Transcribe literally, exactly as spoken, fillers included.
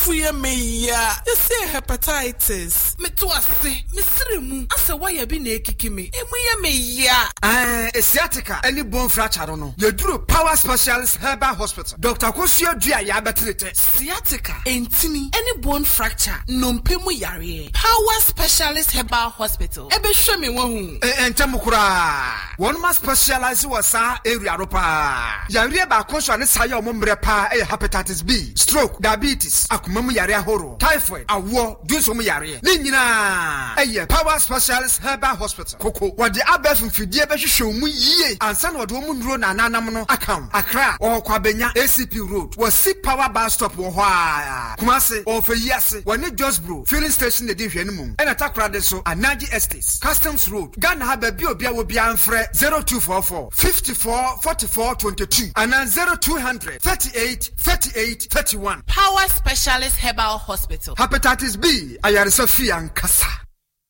fuye me ya. You say hepatitis. Me to ase. Me sirimu. Ase wa ya bi na ekiki me. Emu ye me ya. Eh, sciatica. Any bone fracture no. You do Power Specialist Herbal Hospital. Doctor Kosio Dua ya betrete. Sciatica. Entini. Any bone fracture. Nompemu yare. Power Specialist Herbal Hospital. Ebe show me one. Eh, entemukura. One must specialize wasa area ropa. Yare ba konso ane saya omombre pa e hepatitis B, stroke, diabetes, akumemu yare ahoro, typhoid, awo, dunso mu yare. Ni nyina eye Power Specialist Herbal Hospital. Koko wode abef mfidie be hwehwe mu yie. Ansa na wode omu nduro na nanam no akam. Accra o kwabenya A C P Road. Wasi Power Bus Stop wo ho a. Kumase o fe yiase. Woni Josbro filling station de hwe nemu. E na takra de so Anaji Estates, Customs Road. Ghana ha ba bi obia wo bia mfre zero two four four, five four, four four two two and zero two hundred, thirty-eight, thirty-eight, thirty-one. Power Specialist Herbal Hospital. Hepatitis B, ayaresa fi ankasa.